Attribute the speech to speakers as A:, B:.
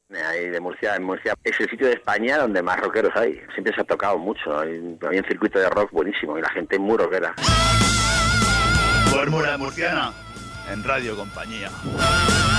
A: Ahí de Murcia, en Murcia es el sitio de España donde más rockeros hay. Siempre se ha tocado mucho. Hay un circuito de rock buenísimo y la gente es muy rockera.
B: Fórmula Murciana en Radio Compañía.